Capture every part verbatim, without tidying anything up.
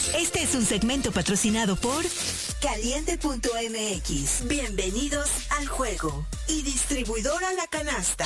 Este es un segmento patrocinado por Caliente punto M X. Bienvenidos al juego. Y distribuidora La Canasta.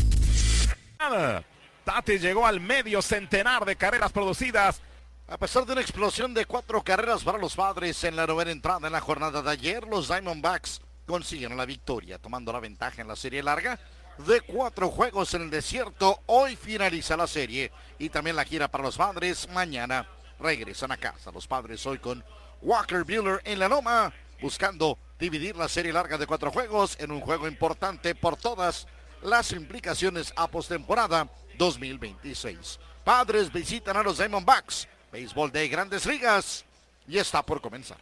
Tati llegó al medio centenar de carreras producidas. A pesar de una explosión de cuatro carreras para los Padres en la novena entrada en la jornada de ayer, los Diamondbacks consiguen la victoria, tomando la ventaja en la serie larga de cuatro juegos en el desierto. Hoy finaliza la serie y también la gira para los Padres. Mañana regresan a casa. Los Padres hoy con Walker Buehler en la loma, buscando dividir la serie larga de cuatro juegos en un juego importante por todas las implicaciones a postemporada dos mil veintiséis. Padres visitan a los Diamondbacks. Béisbol de Grandes Ligas y está por comenzar.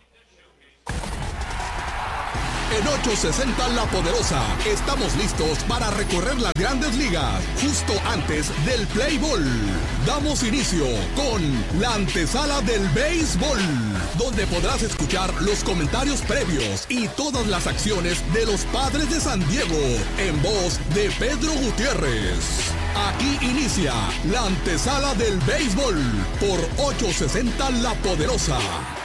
En ochocientos sesenta La Poderosa, estamos listos para recorrer las Grandes Ligas, justo antes del Play Ball. Damos inicio con la antesala del béisbol, donde podrás escuchar los comentarios previos y todas las acciones de los Padres de San Diego, en voz de Pedro Gutiérrez. Aquí inicia la antesala del béisbol por ochocientos sesenta La Poderosa.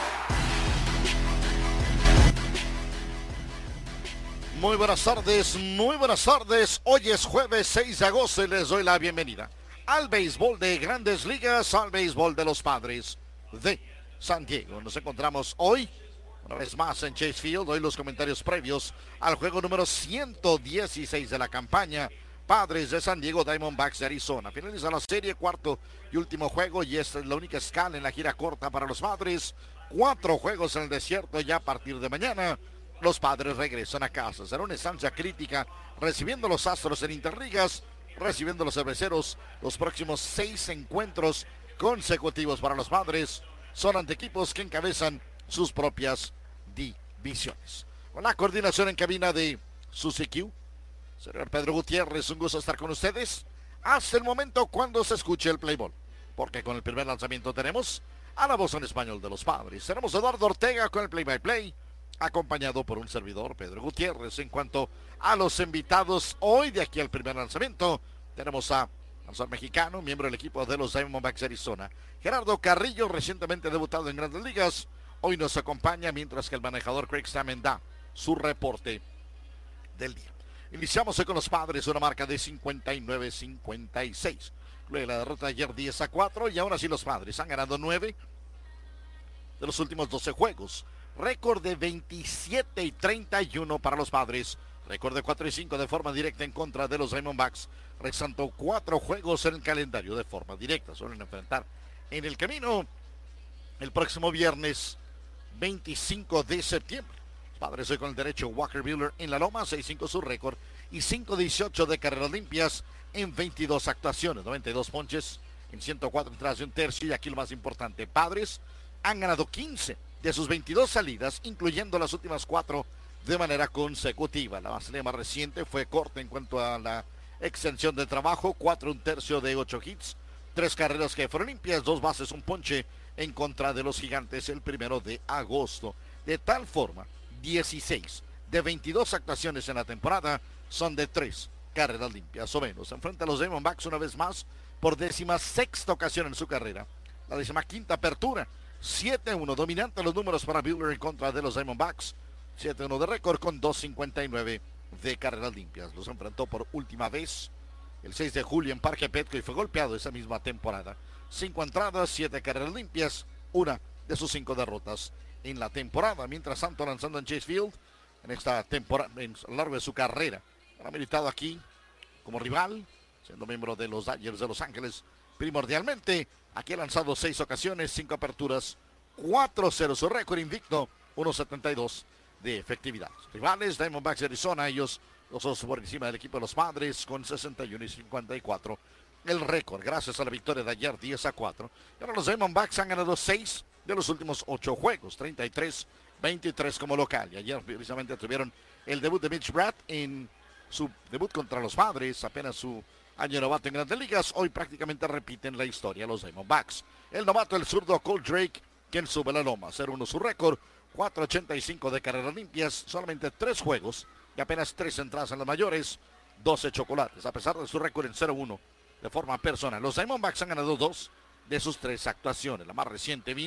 Muy buenas tardes, muy buenas tardes. Hoy es jueves seis de agosto y les doy la bienvenida al béisbol de Grandes Ligas, al béisbol de los Padres de San Diego. Nos encontramos hoy, una vez más en Chase Field. Hoy los comentarios previos al juego número ciento dieciséis de la campaña. Padres de San Diego, Diamondbacks de Arizona. Finaliza la serie, cuarto y último juego, y esta es la única escala en la gira corta para los Padres. Cuatro juegos en el desierto ya a partir de mañana. Los Padres regresan a casa. Será una estancia crítica, recibiendo los Astros en Interligas, recibiendo los Cerveceros. Los próximos seis encuentros consecutivos para los Padres son ante equipos que encabezan sus propias divisiones. Con la coordinación en cabina de Suzy Q, señor Pedro Gutiérrez, un gusto estar con ustedes hasta el momento cuando se escuche el play ball, porque con el primer lanzamiento tenemos a la voz en español de los Padres. Tenemos a Eduardo Ortega con el play-by-play, acompañado por un servidor, Pedro Gutiérrez. En cuanto a los invitados, hoy de aquí al primer lanzamiento, tenemos a lanzador mexicano, miembro del equipo de los Diamondbacks de Arizona, Gerardo Carrillo, recientemente debutado en Grandes Ligas. Hoy nos acompaña, mientras que el manejador Craig Stammen da su reporte del día. Iniciamos hoy con los Padres, una marca de cincuenta y nueve a cincuenta y seis. Luego de la derrota de ayer diez a cuatro, y ahora sí los Padres han ganado nueve de los últimos doce juegos. Récord de veintisiete y treinta y uno para los Padres. Récord de cuatro y cinco de forma directa en contra de los Diamondbacks. Restando cuatro juegos en el calendario de forma directa. Suelen enfrentar en el camino el próximo viernes veinticinco de septiembre. Los Padres hoy con el derecho, Walker Buehler en la loma, seis cinco su récord. Y cinco dieciocho de carreras limpias en veintidós actuaciones. noventa y dos ponches en ciento cuatro entradas de un tercio. Y aquí lo más importante, Padres han ganado quince de sus veintidós salidas, incluyendo las últimas cuatro de manera consecutiva. La salida más reciente fue corta en cuanto a la extensión de trabajo, cuatro un tercio de ocho hits, tres carreras que fueron limpias, dos bases, un ponche en contra de los Gigantes el primero de agosto. De tal forma, dieciséis de veintidós actuaciones en la temporada son de tres carreras limpias o menos. Enfrenta a los Diamondbacks una vez más por décima sexta ocasión en su carrera, la décima quinta apertura. siete uno, dominante los números para Buehler en contra de los Diamondbacks. siete uno de récord con dos cincuenta y nueve de carreras limpias. Los enfrentó por última vez el seis de julio en Parque Petco y fue golpeado esa misma temporada. Cinco entradas, siete carreras limpias, una de sus cinco derrotas en la temporada. Mientras tanto, lanzando en Chase Field en esta temporada, a lo largo de su carrera, ha militado aquí como rival, siendo miembro de los Dodgers de Los Ángeles primordialmente. Aquí ha lanzado seis ocasiones, cinco aperturas, cuatro cero su récord invicto, uno setenta y dos de efectividad. Rivales, Diamondbacks de Arizona, ellos los dos por encima del equipo de los Padres con sesenta y uno y cincuenta y cuatro. El récord, gracias a la victoria de ayer diez a cuatro. Y ahora los Diamondbacks han ganado seis de los últimos ocho juegos, treinta y tres veintitrés como local. Y ayer precisamente tuvieron el debut de Mitch Bratt en su debut contra los Padres, apenas su año novato en Grandes Ligas. Hoy prácticamente repiten la historia los Diamondbacks. El novato, el zurdo Cole Drake, quien sube la loma, cero uno su récord, cuatro ochenta y cinco de carreras limpias, solamente tres juegos y apenas tres entradas en las mayores, doce chocolates, a pesar de su récord en cero uno de forma personal. Los Diamondbacks han ganado dos de sus tres actuaciones. La más reciente vino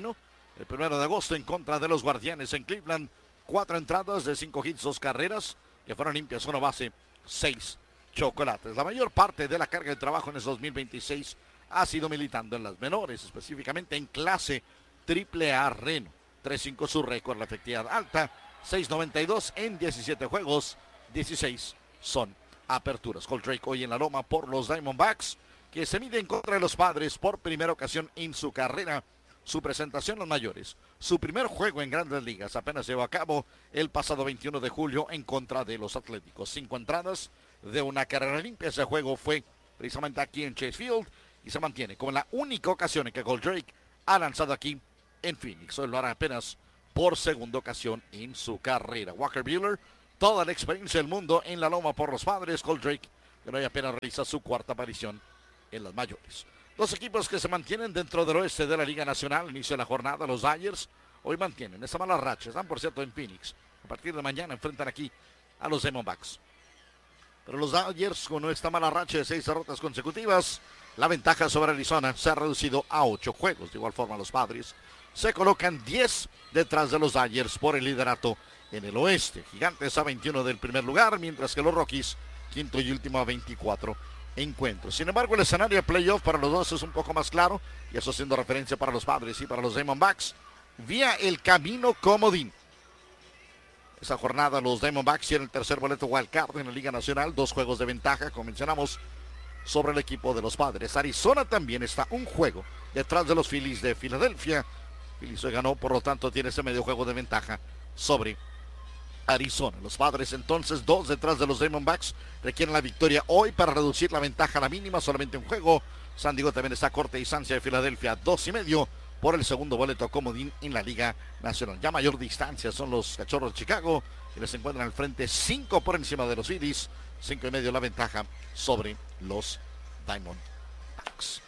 el primero de agosto en contra de los Guardianes en Cleveland. Cuatro entradas de cinco hits, dos carreras que fueron limpias, una base, seis chocolates. La mayor parte de la carga de trabajo en el dos mil veintiséis ha sido militando en las menores, específicamente en clase triple A Reno. tres cinco su récord, la efectividad alta, seis noventa y dos en diecisiete juegos, dieciséis son aperturas. Goldrake hoy en la loma por los Diamondbacks, que se miden contra los Padres por primera ocasión en su carrera. Su presentación en los mayores, su primer juego en Grandes Ligas, apenas llevó a cabo el pasado veintiuno de julio en contra de los Atléticos. Cinco entradas de una carrera limpia. Ese juego fue precisamente aquí en Chase Field y se mantiene como la única ocasión en que Goldrake ha lanzado aquí en Phoenix. Hoy lo hará apenas por segunda ocasión en su carrera. Walker Buehler, toda la experiencia del mundo en la loma por los Padres. Goldrake, que hoy apenas realiza su cuarta aparición en las mayores. Los equipos que se mantienen dentro del oeste de la Liga Nacional, inicio de la jornada, los Dodgers, hoy mantienen esa mala racha. Están, por cierto, en Phoenix. A partir de mañana enfrentan aquí a los Diamondbacks. Pero los Dodgers, con esta mala racha de seis derrotas consecutivas, la ventaja sobre Arizona se ha reducido a ocho juegos. De igual forma, los Padres se colocan diez detrás de los Dodgers por el liderato en el oeste. Gigantes a veintiuno del primer lugar, mientras que los Rockies, quinto y último a veinticuatro encuentros. Sin embargo, el escenario de playoff para los dos es un poco más claro, y eso haciendo referencia para los Padres y para los Diamondbacks, vía el camino comodín. Esa jornada los Diamondbacks tienen el tercer boleto wildcard en la Liga Nacional, dos juegos de ventaja, como mencionamos, sobre el equipo de los Padres. Arizona también está un juego detrás de los Phillies de Filadelfia. Phillies hoy ganó, por lo tanto tiene ese medio juego de ventaja sobre Arizona. Los Padres entonces dos detrás de los Diamondbacks, requieren la victoria hoy para reducir la ventaja a la mínima, solamente un juego. San Diego también está a corta distancia de Filadelfia, dos y medio por el segundo boleto comodín en la Liga Nacional. Ya mayor distancia son los Cachorros de Chicago, que les encuentran al frente cinco por encima de los Phillies, cinco y medio la ventaja sobre los Diamondbacks.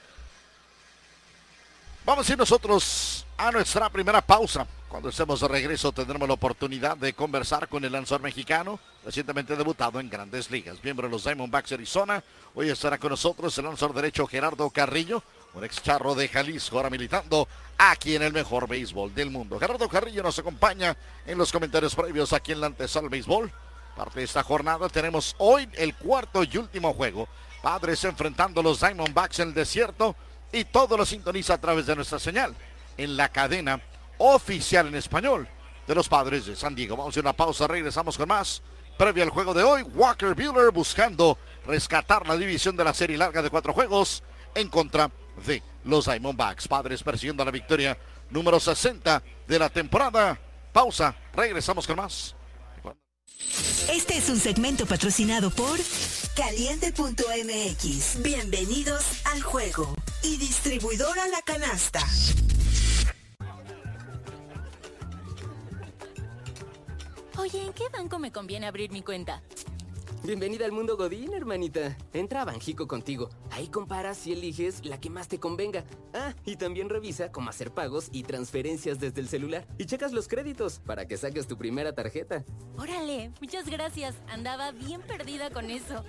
Vamos a ir nosotros a nuestra primera pausa. Cuando estemos de regreso tendremos la oportunidad de conversar con el lanzador mexicano, recientemente debutado en Grandes Ligas, miembro de los Diamondbacks de Arizona. Hoy estará con nosotros el lanzador derecho Gerardo Carrillo, un ex charro de Jalisco, ahora militando aquí en el mejor béisbol del mundo. Gerardo Carrillo nos acompaña en los comentarios previos aquí en la antesala béisbol. Parte de esta jornada tenemos hoy el cuarto y último juego. Padres enfrentando a los Diamondbacks en el desierto, y todo lo sintoniza a través de nuestra señal en la cadena oficial en español de los Padres de San Diego. Vamos a una pausa, regresamos con más. Previo al juego de hoy, Walker Buehler buscando rescatar la división de la serie larga de cuatro juegos en contra de los Diamondbacks. Padres persiguiendo la victoria número sesenta de la temporada. Pausa, regresamos con más. Este es un segmento patrocinado por Caliente punto M X. Bienvenidos al juego. Y distribuidora La Canasta. Oye, ¿en qué banco me conviene abrir mi cuenta? Bienvenida al mundo Godín, hermanita. Entra a Banjico contigo. Ahí comparas y eliges la que más te convenga. Ah, y también revisa cómo hacer pagos y transferencias desde el celular. Y checas los créditos para que saques tu primera tarjeta. Órale, muchas gracias. Andaba bien perdida con eso.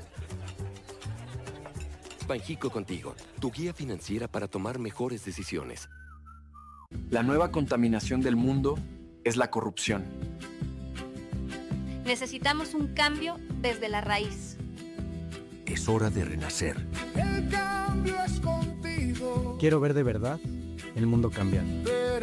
Banjico contigo, tu guía financiera para tomar mejores decisiones. La nueva contaminación del mundo es la corrupción. Necesitamos un cambio desde la raíz. Es hora de renacer. El cambio es contigo. Quiero ver de verdad el mundo cambiar.